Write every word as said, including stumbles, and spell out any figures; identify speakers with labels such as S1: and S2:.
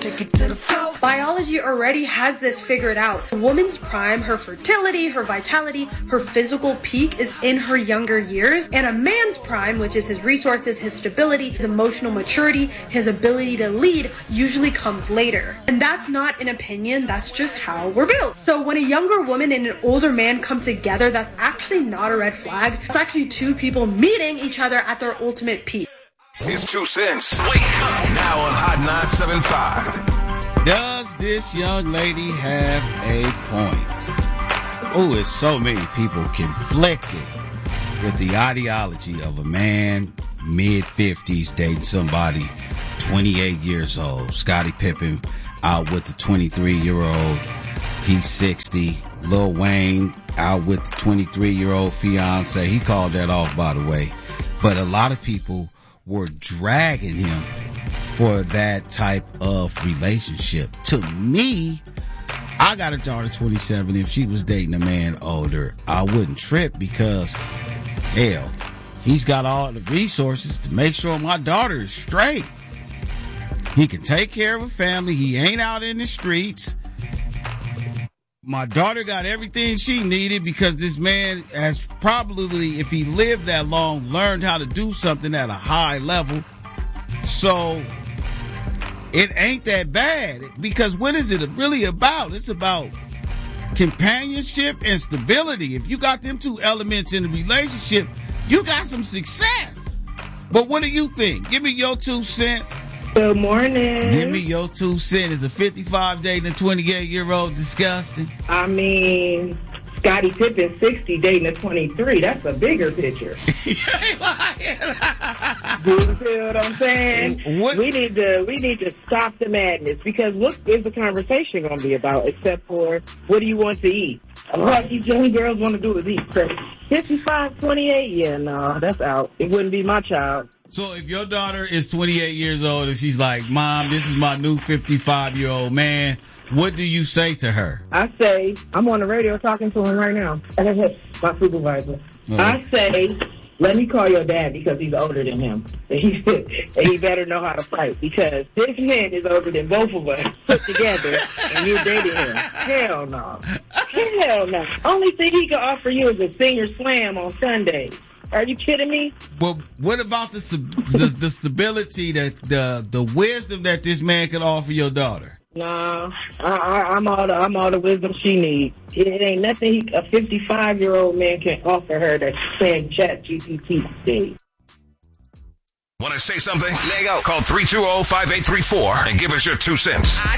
S1: take it to the floor.
S2: Biology already has this figured out. A woman's prime, her fertility, her vitality, her physical peak is in her younger years. And a man's prime, which is his resources, his stability, his emotional maturity, his ability to lead, usually comes later. And that's not an opinion, that's just how we're built. So when a younger woman and an older man come together, that's actually not a red flag. It's actually two people meeting each other at their ultimate peak.
S3: It's Two Cents. Wake up now on Hot nine seven five.
S4: Does this young lady have a point? Oh, it's so many people conflicted with the ideology of a man mid-fifties dating somebody twenty-eight years old. Scottie Pippen out with the twenty-three-year-old. He's sixty. Lil Wayne out with the twenty-three-year-old fiance. He called that off, by the way. But a lot of people were dragging him for that type of relationship. To me, I got a daughter twenty-seven. If she was dating a man older, I wouldn't trip because, hell, he's got all the resources to make sure my daughter is straight. He can take care of a family. He ain't out in the streets. My daughter got everything she needed because this man has probably, if he lived that long, learned how to do something at a high level. So it ain't that bad, because what is it really about? It's about companionship and stability. If you got them two elements in the relationship, you got some success. But what do you think? Give me your two cents.
S5: Good morning.
S4: Give me your two cents. Is a fifty-five dating a twenty-eight-year-old disgusting?
S5: I mean, Scottie Pippen sixty dating a twenty-three. That's a bigger picture. You ain't lying. You feel what I'm saying?
S4: What?
S5: We need to we need to stop the madness, because what is the conversation going to be about except for what do you want to eat? What these young girls want to do is eat. fifty-five, twenty-eight, yeah, no, that's out. It wouldn't be my child.
S4: So if your daughter is twenty-eight years old and she's like, Mom, this is my new fifty-five-year-old man, what do you say to her?
S5: I say, I'm on the radio talking to him right now. My supervisor. Uh-huh. I say, let me call your dad because he's older than him. And he, and he better know how to fight, because this man is older than both of us put together, and you're dating him. Hell no. Hell no. Only thing he can offer you is a senior slam on Sundays. Are you kidding me?
S4: Well, what about the the, the stability, the, the the wisdom that this man can offer your daughter?
S5: No, I, I, I'm all the I'm all the wisdom she needs. It ain't nothing he, a fifty-five-year-old man can offer her that's saying Chat G P T today.
S3: Want to say something? Let go. Call three two zero, five eight three four and give us your two cents.